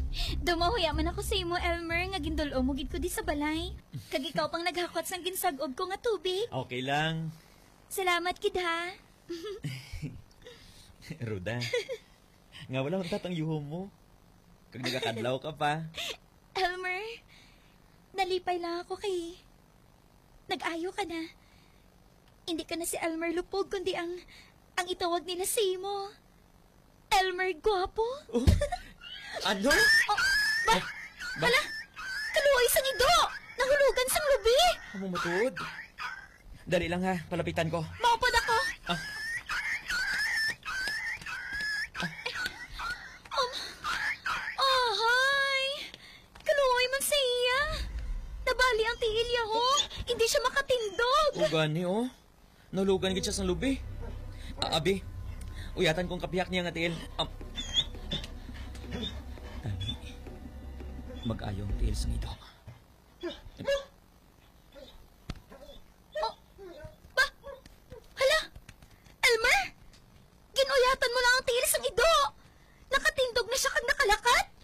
Dumahuya man ako sa imo, Elmer, nga gindul-o mo gid ko di sa balay. Kag ikaw pang naghakot sang ginsag-ob ko nga tubig. Okay lang. Salamat, kid, ha? Ruda, nga wala ang tatang yuho mo. Kag nagakadlaw ka pa. Elmer, nalipay lang ako kay... Nag-ayo ka na. Hindi ka na si Elmer Lupog, kundi ang itawag nila si mo. Elmer Guapo. Oh, ano? Oh, hala, kaluoy sang ido. Nahulugan sang lubi. Amo matuod. Dali lang ha, palapitan ko. Maupod ako. Ah. Ahay, kaluoy man siya. Nabali ang tiil niya, ho. Hindi siya makatindog. O gani, oh. Nahulugan gid siya sang lubi. Abi, uyatan kong kapiyak niya nga tiil. Tani, mag-ayong tiil sang ito. Oh, ba? Hala, Elmer? Ginuyatan mo lang ang tiil sang ido. Nakatindog na siya kag nakalakat.